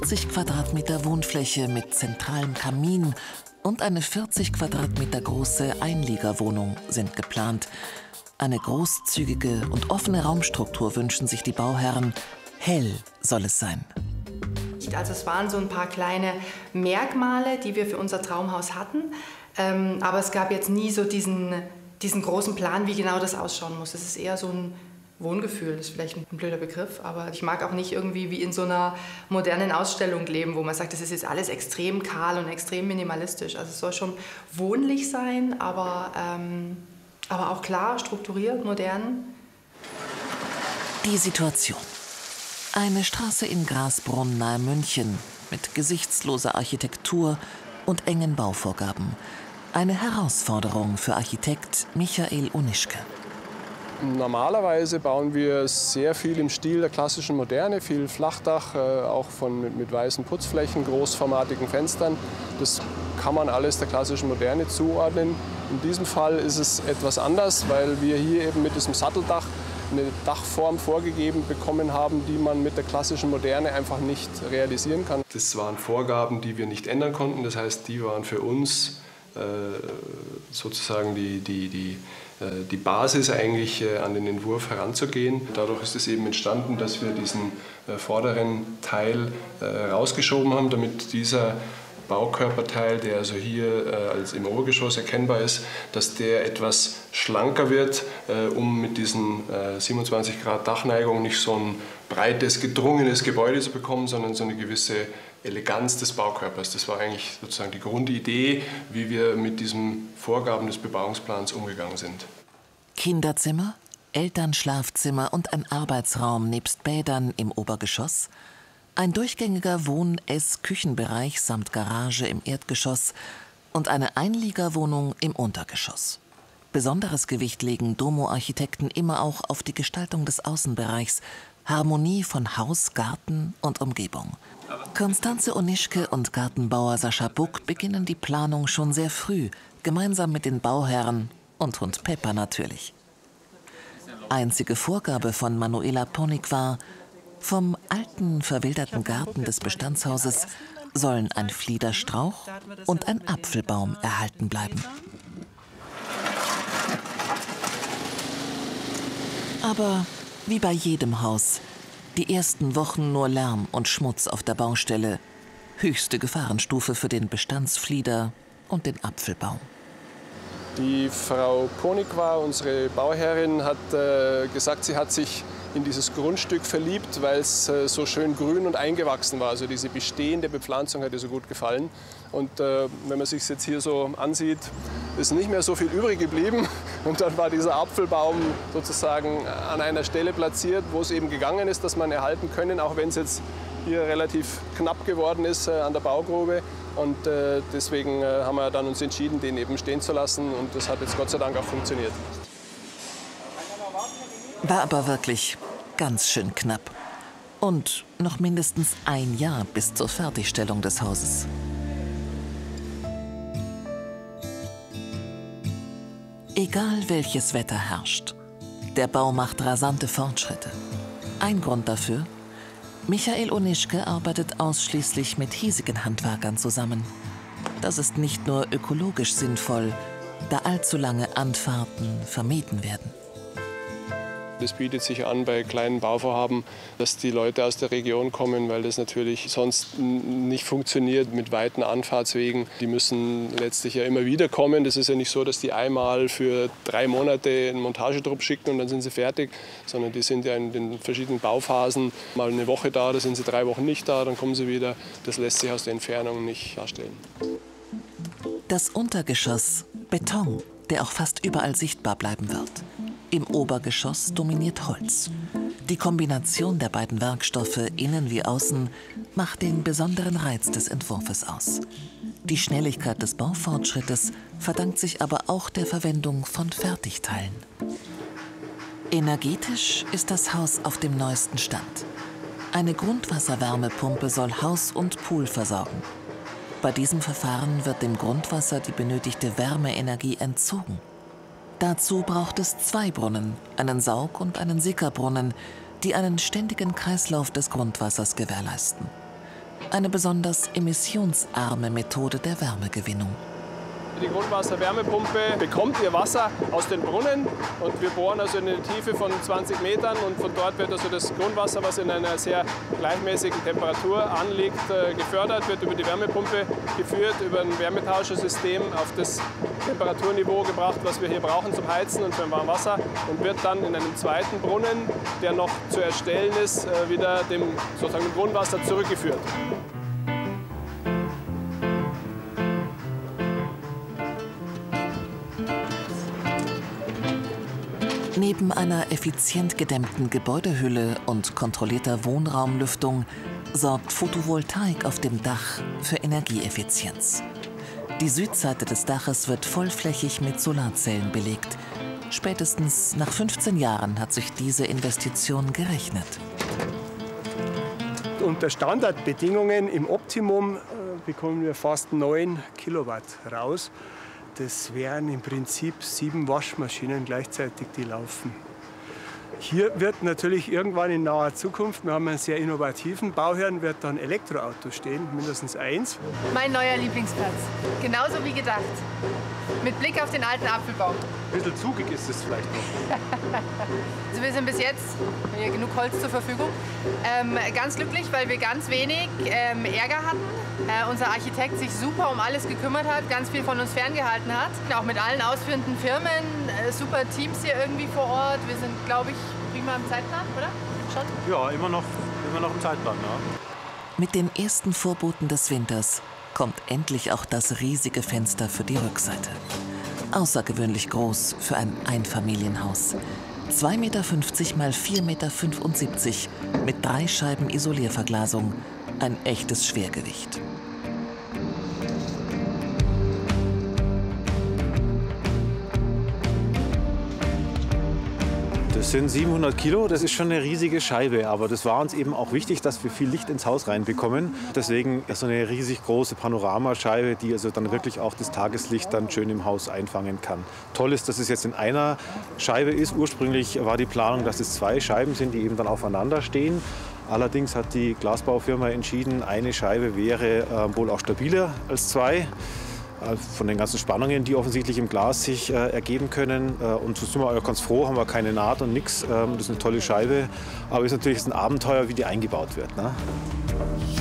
80 Quadratmeter Wohnfläche mit zentralem Kamin und eine 40 Quadratmeter große Einliegerwohnung sind geplant. Eine großzügige und offene Raumstruktur wünschen sich die Bauherren. Hell soll es sein. Also es waren so ein paar kleine Merkmale, die wir für unser Traumhaus hatten. Aber es gab jetzt nie so diesen großen Plan, wie genau das ausschauen muss. Es ist eher so ein Wohngefühl, das ist vielleicht ein blöder Begriff, aber ich mag auch nicht irgendwie wie in so einer modernen Ausstellung leben, wo man sagt, das ist jetzt alles extrem kahl und extrem minimalistisch. Also es soll schon wohnlich sein, aber auch klar, strukturiert, modern. Die Situation. Eine Straße in Grasbrunn nahe München mit gesichtsloser Architektur und engen Bauvorgaben. Eine Herausforderung für Architekt Michael Onischke. Normalerweise bauen wir sehr viel im Stil der klassischen Moderne, viel Flachdach, auch mit weißen Putzflächen, großformatigen Fenstern. Das kann man alles der klassischen Moderne zuordnen. In diesem Fall ist es etwas anders, weil wir hier eben mit diesem Satteldach eine Dachform vorgegeben bekommen haben, die man mit der klassischen Moderne einfach nicht realisieren kann. Das waren Vorgaben, die wir nicht ändern konnten. Das heißt, die waren für uns sozusagen die Basis eigentlich an den Entwurf heranzugehen. Dadurch ist es eben entstanden, dass wir diesen vorderen Teil rausgeschoben haben, damit dieser Baukörperteil, der also hier als im Obergeschoss erkennbar ist, dass der etwas schlanker wird, um mit diesen 27 Grad Dachneigung nicht so ein breites, gedrungenes Gebäude zu bekommen, sondern so eine gewisse Eleganz des Baukörpers. Das war eigentlich sozusagen die Grundidee, wie wir mit diesen Vorgaben des Bebauungsplans umgegangen sind. Kinderzimmer, Elternschlafzimmer und ein Arbeitsraum nebst Bädern im Obergeschoss. Ein durchgängiger Wohn-Ess-Küchenbereich samt Garage im Erdgeschoss und eine Einliegerwohnung im Untergeschoss. Besonderes Gewicht legen Domo-Architekten immer auch auf die Gestaltung des Außenbereichs, Harmonie von Haus, Garten und Umgebung. Konstanze Onischke und Gartenbauer Sascha Buck beginnen die Planung schon sehr früh, gemeinsam mit den Bauherren und Hund Pepper natürlich. Einzige Vorgabe von Manuela Ponig war, vom alten, verwilderten Garten des Bestandshauses sollen ein Fliederstrauch und ein Apfelbaum erhalten bleiben. Aber wie bei jedem Haus, die ersten Wochen nur Lärm und Schmutz auf der Baustelle. Höchste Gefahrenstufe für den Bestandsflieder und den Apfelbaum. Die Frau Ponig, unsere Bauherrin, hat gesagt, sie hat sich in dieses Grundstück verliebt, weil es so schön grün und eingewachsen war. Also diese bestehende Bepflanzung hat ihr so gut gefallen. Und wenn man sich jetzt hier so ansieht, ist nicht mehr so viel übrig geblieben. Und dann war dieser Apfelbaum sozusagen an einer Stelle platziert, wo es eben gegangen ist, dass man erhalten können, auch wenn es jetzt hier relativ knapp geworden ist an der Baugrube. Und deswegen haben wir dann uns entschieden, den eben stehen zu lassen. Und das hat jetzt Gott sei Dank auch funktioniert. War aber wirklich ganz schön knapp. Und noch mindestens ein Jahr bis zur Fertigstellung des Hauses. Egal welches Wetter herrscht, der Bau macht rasante Fortschritte. Ein Grund dafür: Michael Onischke arbeitet ausschließlich mit hiesigen Handwerkern zusammen. Das ist nicht nur ökologisch sinnvoll, da allzu lange Anfahrten vermieden werden. Das bietet sich an bei kleinen Bauvorhaben, dass die Leute aus der Region kommen, weil das natürlich sonst nicht funktioniert mit weiten Anfahrtswegen. Die müssen letztlich ja immer wieder kommen. Das ist ja nicht so, dass die einmal für 3 Monate einen Montagetrupp schicken und dann sind sie fertig, sondern die sind ja in den verschiedenen Bauphasen mal eine Woche da, da sind sie 3 Wochen nicht da, dann kommen sie wieder. Das lässt sich aus der Entfernung nicht darstellen. Das Untergeschoss Beton, der auch fast überall sichtbar bleiben wird. Im Obergeschoss dominiert Holz. Die Kombination der beiden Werkstoffe, innen wie außen, macht den besonderen Reiz des Entwurfes aus. Die Schnelligkeit des Baufortschrittes verdankt sich aber auch der Verwendung von Fertigteilen. Energetisch ist das Haus auf dem neuesten Stand. Eine Grundwasserwärmepumpe soll Haus und Pool versorgen. Bei diesem Verfahren wird dem Grundwasser die benötigte Wärmeenergie entzogen. Dazu braucht es 2 Brunnen, einen Saug- und einen Sickerbrunnen, die einen ständigen Kreislauf des Grundwassers gewährleisten. Eine besonders emissionsarme Methode der Wärmegewinnung. Die Grundwasserwärmepumpe bekommt ihr Wasser aus den Brunnen und wir bohren also in eine Tiefe von 20 Metern und von dort wird also das Grundwasser, was in einer sehr gleichmäßigen Temperatur anliegt, gefördert, wird über die Wärmepumpe geführt, über ein Wärmetauschersystem auf das Temperaturniveau gebracht, was wir hier brauchen zum Heizen und für ein Warmwasser und wird dann in einem zweiten Brunnen, der noch zu erstellen ist, wieder dem Grundwasser zurückgeführt. Neben einer effizient gedämmten Gebäudehülle und kontrollierter Wohnraumlüftung sorgt Photovoltaik auf dem Dach für Energieeffizienz. Die Südseite des Daches wird vollflächig mit Solarzellen belegt. Spätestens nach 15 Jahren hat sich diese Investition gerechnet. Unter Standardbedingungen im Optimum bekommen wir fast 9 Kilowatt raus. Das wären im Prinzip 7 Waschmaschinen gleichzeitig, die laufen. Hier wird natürlich irgendwann in naher Zukunft, wir haben einen sehr innovativen Bauherrn, wird dann Elektroauto stehen, mindestens eins. Mein neuer Lieblingsplatz. Genauso wie gedacht. Mit Blick auf den alten Apfelbaum. Ein bisschen zugig ist es vielleicht noch. Also wir sind bis jetzt, hier genug Holz zur Verfügung, ganz glücklich, weil wir ganz wenig Ärger hatten. Unser Architekt sich super um alles gekümmert hat, ganz viel von uns ferngehalten hat. Auch mit allen ausführenden Firmen, super Teams hier irgendwie vor Ort. Wir sind, glaube ich, prima im Zeitplan, oder? Schon? Ja, immer noch im Zeitplan. Ja. Mit den ersten Vorboten des Winters kommt endlich auch das riesige Fenster für die Rückseite. Außergewöhnlich groß für ein Einfamilienhaus. 2,50 Meter mal 4,75 Meter mit 3 Scheiben Isolierverglasung. Ein echtes Schwergewicht. Das sind 700 Kilo, das ist schon eine riesige Scheibe. Aber das war uns eben auch wichtig, dass wir viel Licht ins Haus reinbekommen. Deswegen so eine riesig große Panoramascheibe, die also dann wirklich auch das Tageslicht dann schön im Haus einfangen kann. Toll ist, dass es jetzt in einer Scheibe ist. Ursprünglich war die Planung, dass es 2 Scheiben sind, die eben dann aufeinander stehen. Allerdings hat die Glasbaufirma entschieden, eine Scheibe wäre wohl auch stabiler als 2. Von den ganzen Spannungen, die offensichtlich im Glas sich ergeben können. Und so sind wir ganz froh, haben wir keine Naht und nichts. Das ist eine tolle Scheibe, aber es ist natürlich ein Abenteuer, wie die eingebaut wird. Ne?